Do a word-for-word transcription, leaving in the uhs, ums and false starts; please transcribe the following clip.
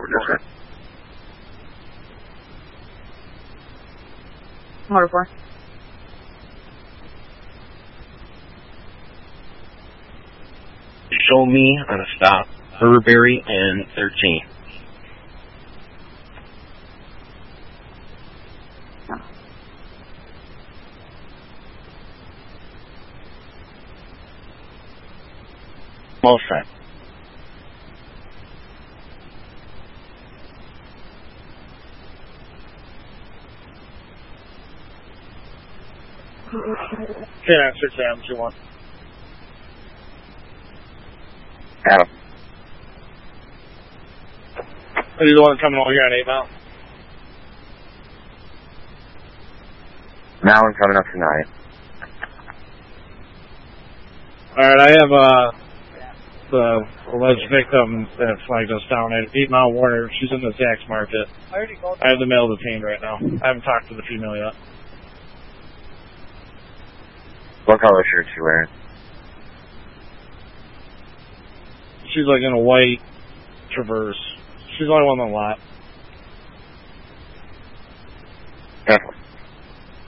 district. Motor four. Show me on a stop, Burberry and thirteen. Most time. ten six Adam two one. Adam. Are you the one coming over here on eight mile? Now I'm coming up tonight. Alright, I have uh, the alleged victim that flagged us down at eight mile Warner. She's in the Zax Market. I have the male detained right now. I haven't talked to the female yet. What color shirt is she wearing? She's like in a white Traverse. She's the only one on the lot.